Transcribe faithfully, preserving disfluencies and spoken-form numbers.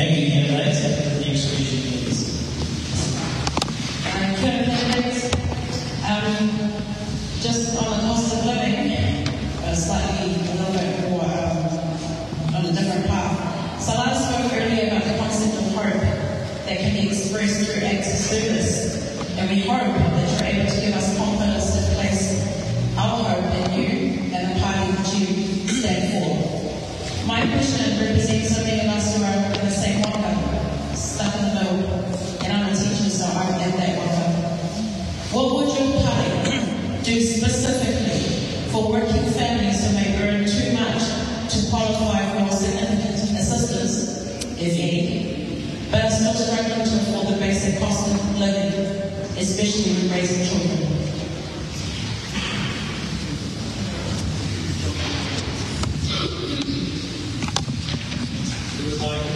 Thank you, candidates. The next question is. Uh, candidates, um, just on the cost of living, uh, slightly a little bit more um, on a different path. So I spoke earlier about the concept of hope that can be expressed through acts of service, and we hope that you're able to give us confidence to place our hope in you and the party that you stand for. My question represents so many of us who are in the same waka, stuck in the middle, and I'm a teacher, so I'm in that waka. What would your party do specifically for working families who may earn too much to qualify for significant assistance, if any, but are still struggling to afford the basic cost of living, especially with raising children? Like